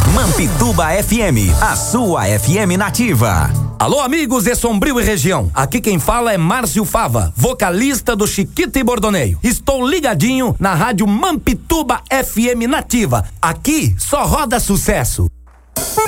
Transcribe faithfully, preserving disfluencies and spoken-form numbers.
Mampituba F M, a sua F M nativa. Alô, amigos de Sombrio e região. Aqui quem fala é Márcio Fava, vocalista do Chiquito e Bordoneio. Estou ligadinho na rádio Mampituba F M nativa. Aqui só roda sucesso.